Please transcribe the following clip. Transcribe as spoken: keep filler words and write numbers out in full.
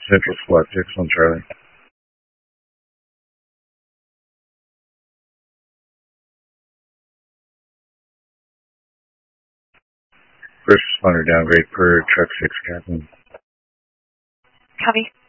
Central Squad six on Charlie. First responder downgrade per truck six captain. Copy.